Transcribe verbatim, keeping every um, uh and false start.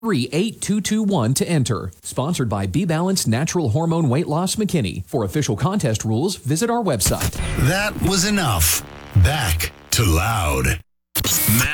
three eight two two one to enter. Sponsored by B-Balance Natural Hormone Weight Loss McKinney. For official contest rules, visit our website. That was enough. Back to Loud.